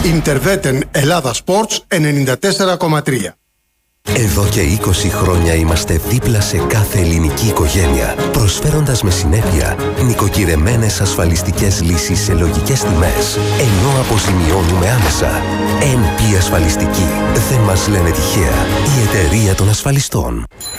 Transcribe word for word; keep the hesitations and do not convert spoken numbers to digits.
Interveten Ελλάδα Sports ενενήντα τέσσερα κόμμα τρία. Εδώ και είκοσι χρόνια είμαστε δίπλα σε κάθε ελληνική οικογένεια, προσφέροντας με συνέπεια νοικοκυρεμένες ασφαλιστικές λύσεις σε λογικές τιμές, ενώ αποζημιώνουμε άμεσα. εν πι Ασφαλιστική. Δεν μας λένε τυχαία. Η εταιρεία των ασφαλιστών.